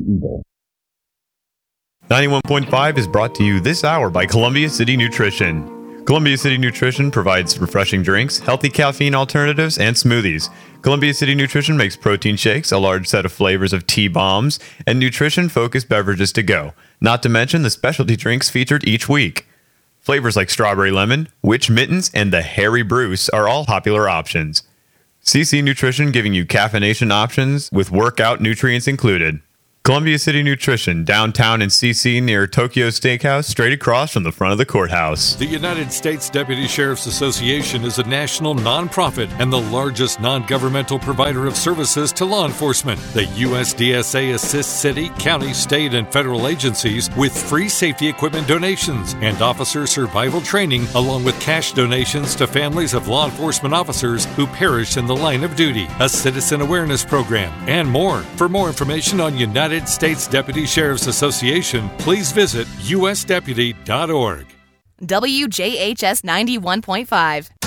Eagle. 91.5 is brought to you this hour by Columbia City Nutrition. Columbia City Nutrition provides refreshing drinks, healthy caffeine alternatives, and smoothies. Columbia City Nutrition makes protein shakes, a large set of flavors of tea bombs, and nutrition-focused beverages to go, not to mention the specialty drinks featured each week. Flavors like strawberry lemon, witch mittens, and the Harry Bruce are all popular options. CC Nutrition giving you caffeination options with workout nutrients included. Columbia City Nutrition, downtown in CC near Tokyo Steakhouse, straight across from the front of the courthouse. The United States Deputy Sheriff's Association is a national nonprofit and the largest non-governmental provider of services to law enforcement. The USDSA assists city, county, state, and federal agencies with free safety equipment donations and officer survival training, along with cash donations to families of law enforcement officers who perished in the line of duty, a citizen awareness program, and more. For more information on United States Deputy Sheriff's Association, please visit usdeputy.org. WJHS 91.5.